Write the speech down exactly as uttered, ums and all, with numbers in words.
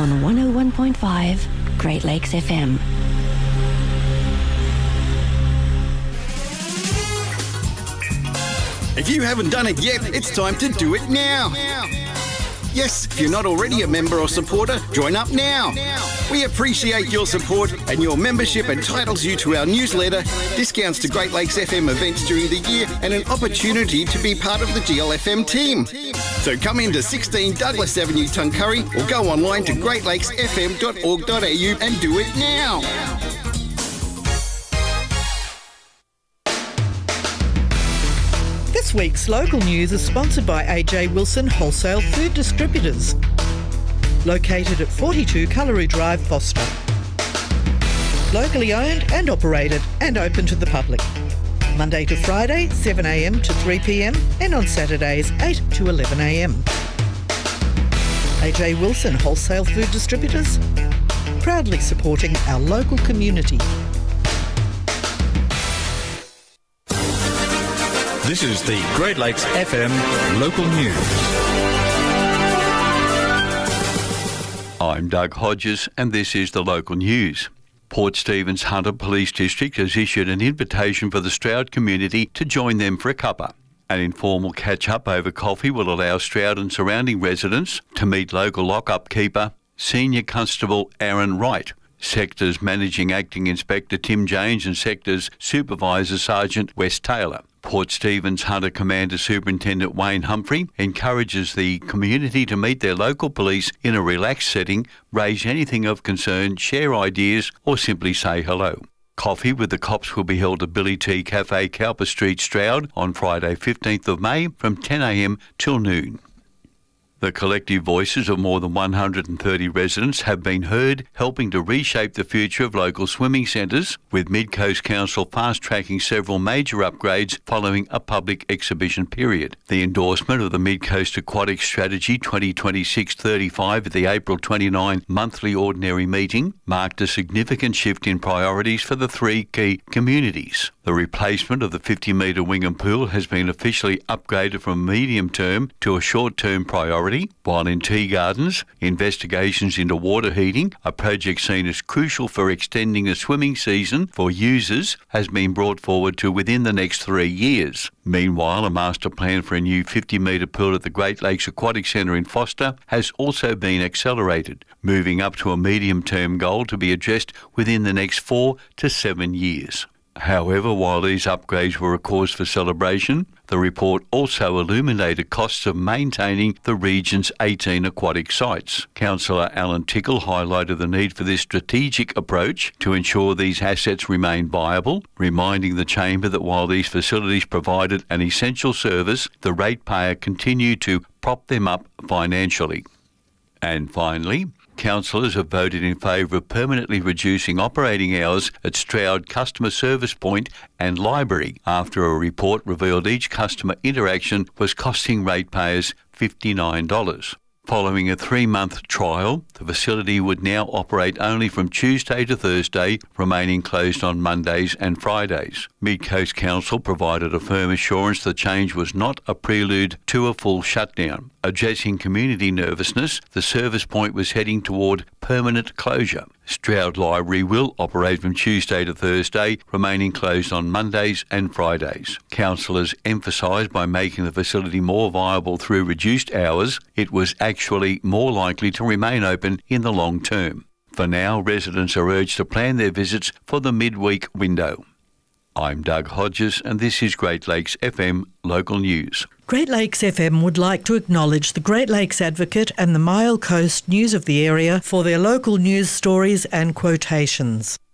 on one oh one point five Great Lakes F M. If you haven't done it yet, it's time to do it now. Yes, if you're not already a member or supporter, join up now. We appreciate your support, and your membership entitles you to our newsletter, discounts to Great Lakes F M events during the year, and an opportunity to be part of the G L F M team. So come into sixteen Douglas Avenue, Tuncurry, or go online to great lakes f m dot org dot a u and do it now. This week's local news is sponsored by A J Wilson Wholesale Food Distributors, located at forty-two Cullery Drive, Foster. Locally owned and operated and open to the public. Monday to Friday, seven a m to three p m and on Saturdays, eight to eleven a m. A J Wilson Wholesale Food Distributors, proudly supporting our local community. This is the Great Lakes F M local news. I'm Doug Hodges and this is the local news. Port Stephens Hunter Police District has issued an invitation for the Stroud community to join them for a cuppa. An informal catch-up over coffee will allow Stroud and surrounding residents to meet local lock-up keeper, Senior Constable Aaron Wright, Sector's Managing Acting Inspector Tim James and Sector's Supervisor Sergeant Wes Taylor. Port Stephens Hunter Commander Superintendent Wayne Humphrey encourages the community to meet their local police in a relaxed setting, raise anything of concern, share ideas or simply say hello. Coffee with the Cops will be held at Billy T Cafe, Cowper Street, Stroud on Friday fifteenth of May from ten a m till noon. The collective voices of more than one hundred thirty residents have been heard, helping to reshape the future of local swimming centres, with Mid Coast Council fast-tracking several major upgrades following a public exhibition period. The endorsement of the Mid Coast Aquatic Strategy twenty twenty-six thirty-five at the April twenty-ninth monthly ordinary meeting marked a significant shift in priorities for the three key communities. The replacement of the fifty metre Wingham Pool has been officially upgraded from medium-term to a short-term priority, while in Tea Gardens, investigations into water heating, a project seen as crucial for extending the swimming season for users, has been brought forward to within the next three years. Meanwhile, a master plan for a new fifty metre pool at the Great Lakes Aquatic Centre in Foster has also been accelerated, moving up to a medium-term goal to be addressed within the next four to seven years. However, while these upgrades were a cause for celebration, the report also illuminated costs of maintaining the region's eighteen aquatic sites. Councillor Alan Tickle highlighted the need for this strategic approach to ensure these assets remain viable, reminding the Chamber that while these facilities provided an essential service, the ratepayer continued to prop them up financially. And finally, councillors have voted in favour of permanently reducing operating hours at Stroud Customer Service Point and Library after a report revealed each customer interaction was costing ratepayers fifty-nine dollars. Following a three-month trial, the facility would now operate only from Tuesday to Thursday, remaining closed on Mondays and Fridays. Mid Coast Council provided a firm assurance the change was not a prelude to a full shutdown. Addressing community nervousness, the service point was heading toward permanent closure. Stroud Library will operate from Tuesday to Thursday, remaining closed on Mondays and Fridays. Councillors emphasised by making the facility more viable through reduced hours, it was actually more likely to remain open in the long term. For now, residents are urged to plan their visits for the midweek window. I'm Doug Hodges and this is Great Lakes F M Local News. Great Lakes F M would like to acknowledge the Great Lakes Advocate and the Mile Coast News of the area for their local news stories and quotations.